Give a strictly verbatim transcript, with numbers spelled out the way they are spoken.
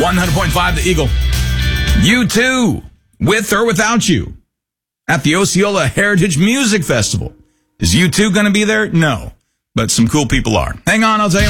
one hundred point five The Eagle. U two, with or without you, at the Osceola Heritage Music Festival. Is U two going to be there? No. But some cool people are. Hang on, I'll tell you.